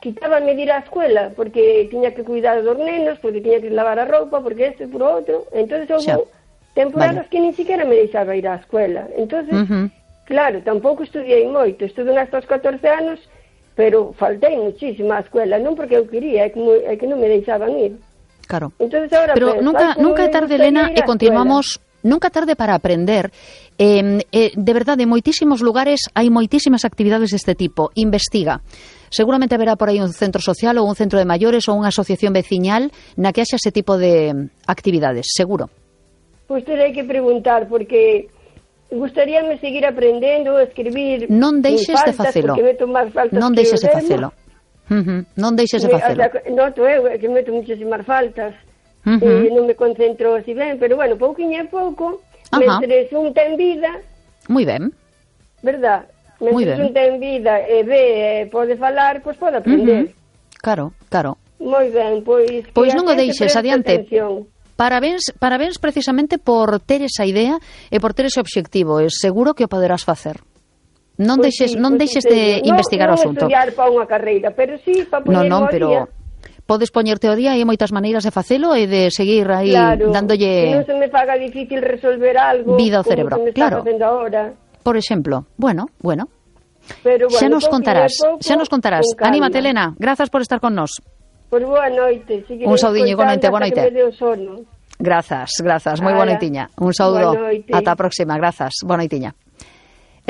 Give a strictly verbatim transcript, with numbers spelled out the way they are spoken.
quitábame de ir á escuela, porque tiña que cuidar dos nenos, porque tiña que lavar a roupa, porque esto e por outro. Entonces houve temporadas vale. que ni siquiera me deixaba ir á escuela. Entonces, uh-huh. claro, tampouco estudiei moito, estudiei hasta os catorce anos, pero faltei muchísimo á escuela, non porque eu quería, é que, é que non me deixaban ir. Claro. Entonces, ahora pero penso, nunca, nunca é tarde, Elena, e continuamos... Nunca tarde para aprender. Eh, eh, de verdade, en moitísimos lugares hai moitísimas actividades deste tipo. Investiga. Seguramente haberá por aí un centro social ou un centro de maiores ou unha asociación veciñal na que haxa ese tipo de actividades, seguro. Pois terei que preguntar, porque gustaríame seguir aprendendo a escribir. Non deixes faltas, de facelo. Non deixes de facelo. Uh-huh. Non deixes de facelo. Noto eu que meto muchísimas faltas. Uh-huh. Eh, non me concentro así ben, pero bueno, pouquinho a pouco, mentres un ten vida. Moi ben. Verdad? Mentres un ten vida e ve e pode falar, pois pode aprender. Uh-huh. Claro, claro. Moi ben, pois... Pois non o deixes, adiante. Parabéns, parabéns precisamente por ter esa idea e por ter ese obxectivo. E seguro que o poderás facer. Non pues deixes, sí, non pues deixes sí, de no, investigar no o asunto. Non estudiar para unha carreira, pero sí para poñer non, non, pero... día. Podes poñerte o día e hai moitas maneiras de facelo e de seguir aí claro, dándolle... que non se me faga difícil resolver algo vida ao cerebro, como se me claro. está facendo ahora. Por exemplo, bueno, bueno. Pero bueno, xa nos contarás, pouco, xa nos contarás. Anímate, Elena, grazas por estar con nós. Por boa noite. Un saudiño, boa noite, boa noite. Grazas, grazas, moi boa noitiña. Un saúdo, ata a próxima, grazas, boa noitiña.